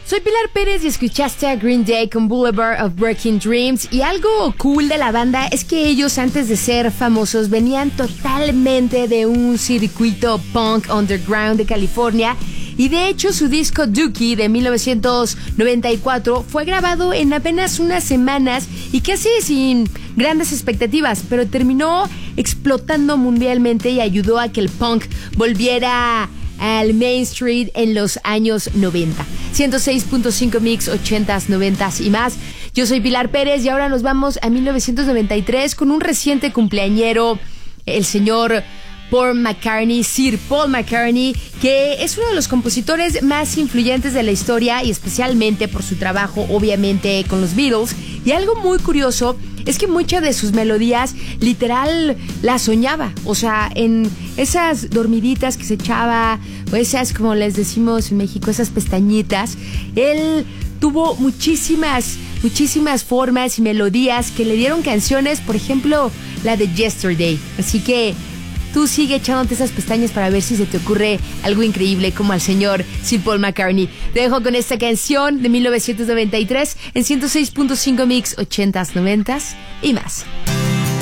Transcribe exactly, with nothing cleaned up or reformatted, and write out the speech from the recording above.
Soy Pilar Pérez y escuchaste a Green Day con Boulevard of Breaking Dreams. Y algo cool de la banda es que ellos, antes de ser famosos, venían totalmente de un circuito punk underground de California. Y de hecho su disco Dookie de mil novecientos noventa y cuatro fue grabado en apenas unas semanas y casi sin grandes expectativas, pero terminó explotando mundialmente y ayudó a que el punk volviera al Main Street en los años noventa. ciento seis punto cinco Mix, ochentas, noventas y más. Yo soy Pilar Pérez y ahora nos vamos a mil novecientos noventa y tres con un reciente cumpleañero, el señor Paul McCartney, Sir Paul McCartney, que es uno de los compositores más influyentes de la historia y especialmente por su trabajo, obviamente, con los Beatles. Y algo muy curioso es que muchas de sus melodías literal las soñaba, o sea, en esas dormiditas que se echaba, o esas, como les decimos en México, esas pestañitas, él tuvo muchísimas, muchísimas formas y melodías que le dieron canciones, por ejemplo, la de Yesterday. Así que tú sigue echándote esas pestañas para ver si se te ocurre algo increíble como al señor Sir Paul McCartney. Te dejo con esta canción de mil novecientos noventa y tres en ciento seis punto cinco Mix, ochentas, noventas y más.